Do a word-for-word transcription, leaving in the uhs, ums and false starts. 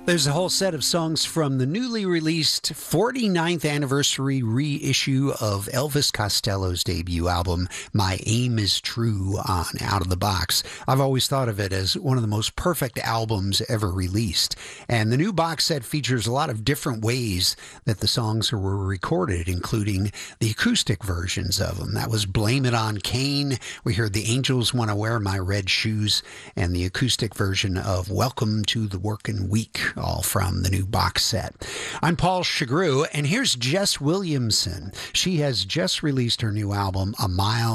There's a whole set of songs from the newly released forty-ninth anniversary reissue of Elvis Costello's debut album, My Aim Is True, on Out of the Box. I've always thought of it as one of the most perfect albums ever released. And the new box set features a lot of different ways that the songs were recorded, including the acoustic versions of them. That was Blame It on Cain. We heard The Angels Wanna Wear My Red Shoes, and the acoustic version of Welcome to the Working Week, all from the new box set. I'm Paul Chagru, and here's Jess Williamson. She has just released her new album, A Mile